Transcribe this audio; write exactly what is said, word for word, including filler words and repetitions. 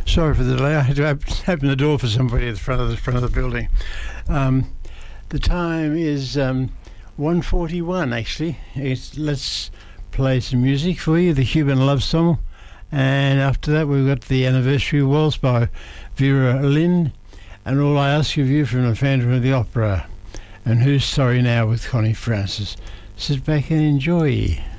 Sorry for the delay. I had to open, open the door for somebody at the front of the front of the building. Um, the time is um, one forty-one. Actually, it's, let's play some music for you. The Cuban Love Song, and after that we've got the Anniversary Waltz by Vera Lynn, and All I Ask of You from the Phantom of the Opera, and Who's Sorry Now with Connie Francis. Sit back and enjoy.